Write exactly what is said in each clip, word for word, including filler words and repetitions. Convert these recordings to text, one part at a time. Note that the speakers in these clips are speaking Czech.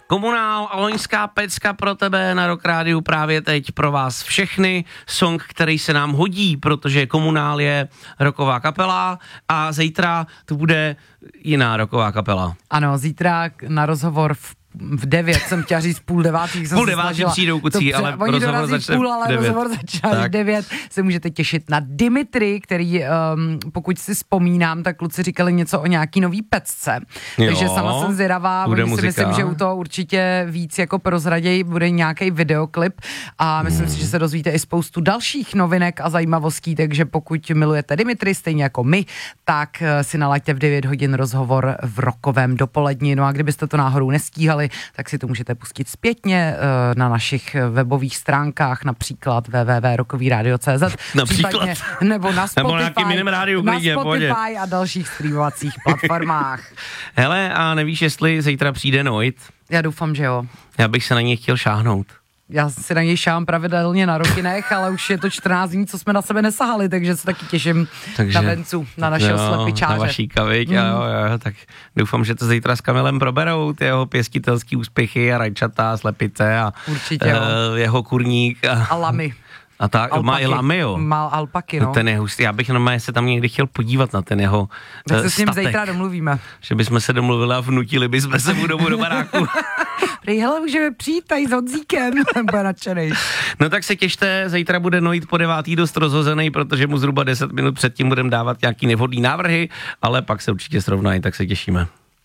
Komunál a loňská pecka pro tebe na Rock Rádiu právě teď pro vás všechny. Song, který se nám hodí, protože Komunál je rocková kapela a zítra to bude jiná rocková kapela. Ano, zítra na rozhovor v v devět jsem chtěla říct půl devátých. Půl devátý přijdou kucí, ale oni dorazí půl, ale devět. Rozhovor začíná až devět. Se můžete těšit na Dimitri, který, um, pokud si vzpomínám, tak kluci říkali něco o nějaký nový pecce. Jo, takže sama jsem zvědavá, oni si myslím, že u toho určitě víc jako prozraději bude nějaký videoklip a myslím hmm. si, že se dozvíte i spoustu dalších novinek a zajímavostí, takže pokud milujete Dimitri, stejně jako my, tak si nalaďte v devět hodin rozhovor v rockovém dopoledni. No a kdybyste to náhodou nestíhali, tak si to můžete pustit zpětně na našich webových stránkách, například w w w tečka rockový rádio tečka c z například nebo na Spotify, nebo na, rádiu, na klidně, Spotify a dalších streamovacích platformách. Hele, a nevíš, jestli zítra přijde Noit? Já doufám, že jo. Já bych se na něj chtěl šáhnout. Já si na něj šám pravidelně na rokinech, ale už je to čtrnáct dní, co jsme na sebe nesahali, takže se taky těším takže, na Vencu, na našeho jo, slepičáře. Na vaší kaviť, mm. jo, jo, tak doufám, že to zítra s Kamilem proberou, ty jeho pěstitelský úspěchy a rajčata, slepice a určitě, uh, jeho kurník. A, a lamy. A tak, alpaky. Má i lamy, jo. Má alpaky, no. no. Ten je hustý, já bych normálně se tam někdy chtěl podívat na ten jeho tak uh, se s ním statek. zítra domluvíme. Že bychom se domluvili a vnutili bychom se mu domů do baráku. Prej, hele, můžeme přijít tady s Honzíkem, bude nadšenej. No tak se těšte, zítra bude Noit po devátý dost rozhozený, protože mu zhruba deset minut předtím budeme dávat nějaký nevhodný návrhy, ale pak se určitě srovnají, tak se těšíme.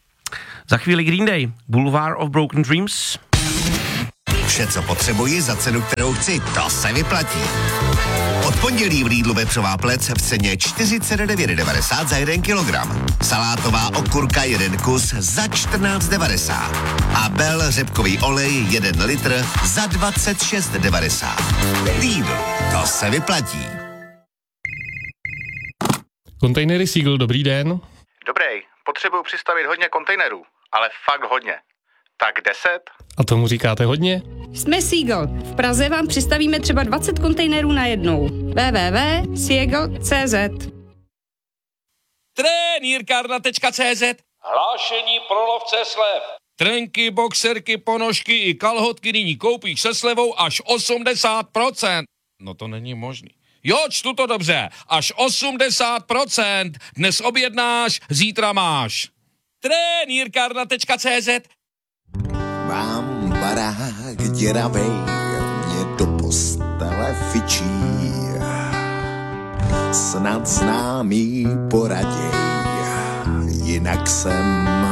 Za chvíli Green Day, Boulevard of Broken Dreams. Vše, co potřebuji za cenu, kterou chci, to se vyplatí. Od pondělí v Lidlu vepřová plec v ceně čtyřicet devět devadesát za jeden kilogram. Salátová okurka jeden kus za čtrnáct devadesát. A Bell řepkový olej jeden litr za dvacet šest devadesát. Lidl, to se vyplatí. Kontejnery Seagull, dobrý den. Dobrý, potřebuju přistavit hodně kontejnerů, ale fakt hodně. Tak deset? A tomu říkáte hodně? Jsme Seagull. V Praze vám přistavíme třeba dvacet kontejnerů na jednou. w w w tečka seagull tečka c z Trenýrkárna tečka c z. Hlášení pro lovce slev. Trenky, boxerky, ponožky i kalhotky nyní koupíš se slevou až osmdesát procent. No to není možný. Jo, čtu to dobře. Až osmdesát procent. Dnes objednáš, zítra máš. Trenýrkárna tečka c z. Mám barák děravej, mě do postele fičí. Snad známý poraděj, jinak jsem